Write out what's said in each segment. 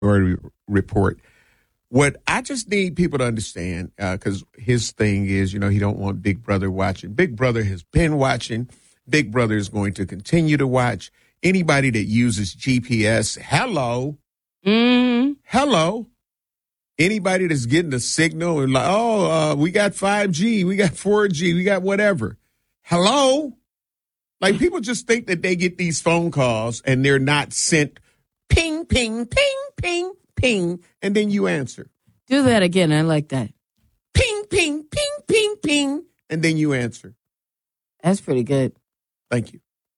Report. What I just need people to understand, because his thing is, he don't want Big Brother watching. Big Brother has been watching. Big Brother is going to continue to watch. Anybody that uses GPS, hello. Hello. Anybody that's getting a signal and like, we got 5G, we got 4G, we got whatever. Hello. Like, people just think that they get these phone calls and they're not sent ping, ping, ping, ping, ping, and then you answer. Do that again. I like that. Ping, ping, ping, ping, ping, and then you answer. That's pretty good. Thank you.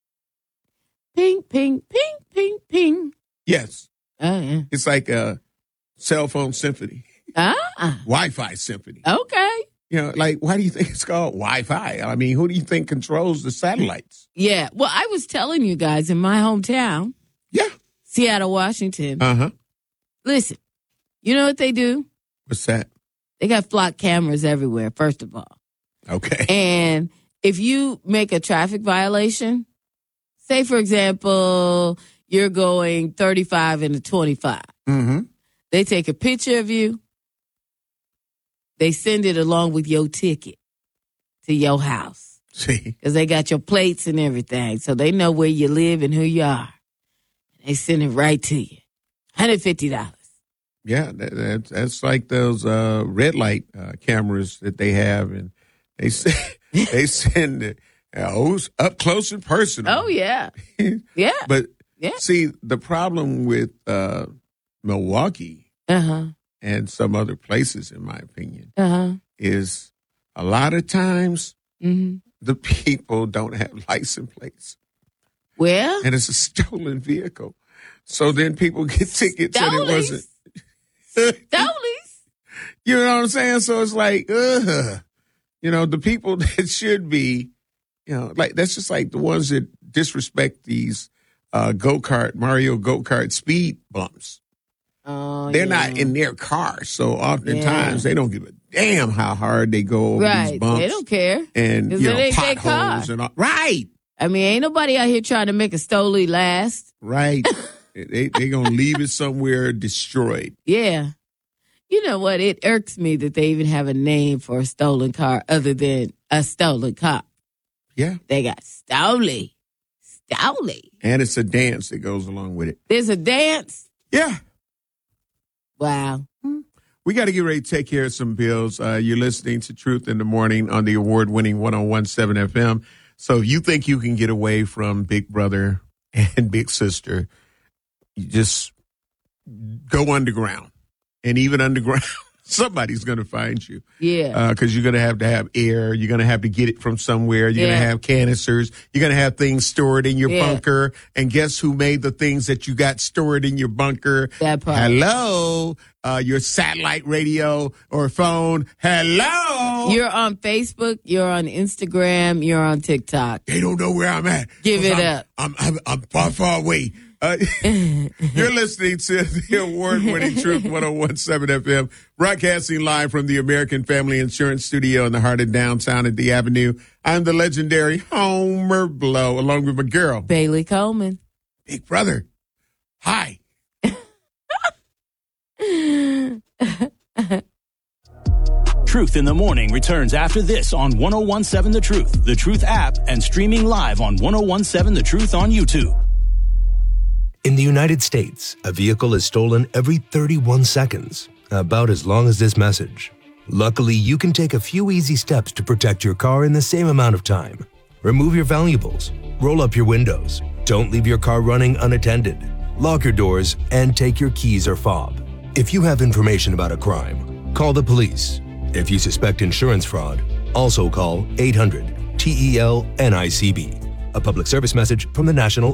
Ping, ping, ping, ping, ping. Yes. Oh, yeah. It's like a cell phone symphony. Wi-Fi symphony. Okay. Like, why do you think it's called Wi-Fi? I mean, who do you think controls the satellites? Yeah. Well, I was telling you guys in my hometown. Yeah. Seattle, Washington. Uh-huh. Listen, you know what they do? What's that? They got flock cameras everywhere, first of all. Okay. And if you make a traffic violation, say, for example, you're going 35 into 25. Mm-hmm. They take a picture of you. They send it along with your ticket to your house. See? Because they got your plates and everything. So they know where you live and who you are. They send it right to you. $150. Yeah, that's like those red light cameras that they have. And they send it up close and personal. Oh, yeah. Yeah. But see, the problem with Milwaukee and some other places, in my opinion, is a lot of times the people don't have license plates. Well, and it's a stolen vehicle. So then people get tickets and it wasn't. Stolies. You know what I'm saying? So it's like, the people that should be, like, that's just like the ones that disrespect these Mario go-kart speed bumps. Oh, They're not in their car. So oftentimes they don't give a damn how hard they go over these bumps. They don't care. And, potholes and all. Right. I mean, ain't nobody out here trying to make a Stoli last. Right. They going to leave it somewhere destroyed. Yeah. You know what? It irks me that they even have a name for a stolen car other than a stolen cop. Yeah. They got Stoli. Stoli. And it's a dance that goes along with it. There's a dance? Yeah. Wow. We got to get ready to take care of some bills. You're listening to Truth in the Morning on the award-winning 101.7 FM. So if you think you can get away from Big Brother and Big Sister, you just go underground. And even underground, somebody's going to find you. Yeah. Because you're going to have air. You're going to have to get it from somewhere. You're going to have canisters. You're going to have things stored in your bunker. And guess who made the things that you got stored in your bunker? That part. Hello. Your satellite radio or phone. Hello. You're on Facebook. You're on Instagram. You're on TikTok. They don't know where I'm at. Give it up. I'm far, far away. You're listening to the award-winning Truth 101.7 FM, broadcasting live from the American Family Insurance Studio in the heart of downtown at the Avenue. I'm the legendary Homer Blow, along with my girl, Bailey Coleman. Big Brother. Hi. Truth in the Morning returns after this on 101.7 The Truth app, and streaming live on 101.7 The Truth on YouTube. In the United States, a vehicle is stolen every 31 seconds, about as long as this message. Luckily, you can take a few easy steps to protect your car in the same amount of time. Remove your valuables, roll up your windows, don't leave your car running unattended, lock your doors, and take your keys or fob. If you have information about a crime, call the police. If you suspect insurance fraud, also call 800-TEL-NICB. A public service message from the National